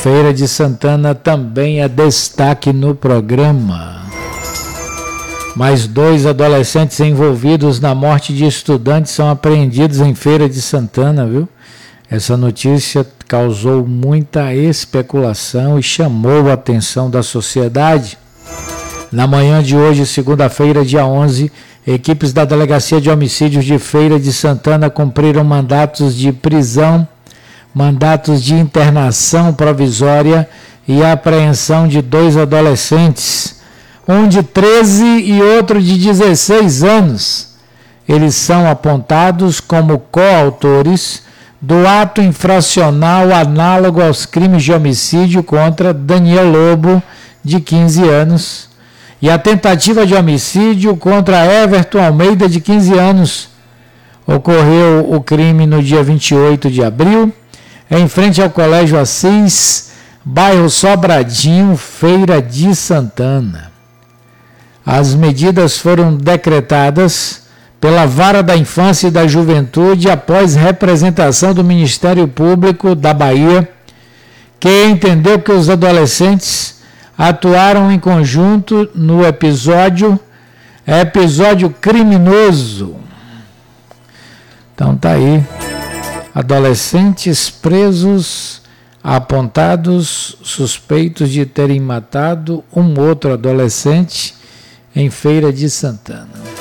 Feira de Santana também é destaque no programa. Mais 2 adolescentes envolvidos na morte de estudantes são apreendidos em Feira de Santana, viu? Essa notícia causou muita especulação e chamou a atenção da sociedade. Na manhã de hoje, segunda-feira, dia 11, equipes da Delegacia de Homicídios de Feira de Santana cumpriram mandatos de prisão, mandatos de internação provisória e apreensão de 2 adolescentes, um de 13 e outro de 16 anos. Eles são apontados como coautores do ato infracional análogo aos crimes de homicídio contra Daniel Lobo, de 15 anos, e a tentativa de homicídio contra Everton Almeida, de 15 anos. Ocorreu o crime no dia 28 de abril, em frente ao Colégio Assis, bairro Sobradinho, Feira de Santana. As medidas foram decretadas pela Vara da Infância e da Juventude após representação do Ministério Público da Bahia, que entendeu que os adolescentes atuaram em conjunto no episódio criminoso. Então tá aí, adolescentes presos, apontados, suspeitos de terem matado um outro adolescente em Feira de Santana.